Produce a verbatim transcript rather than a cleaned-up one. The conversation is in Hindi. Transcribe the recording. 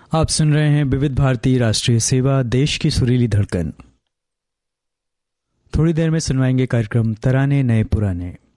आप सुन रहे हैं विविध भारती राष्ट्रीय सेवा, देश की सुरीली धड़कन। थोड़ी देर में सुनवाएंगे कार्यक्रम तराने नए पुराने।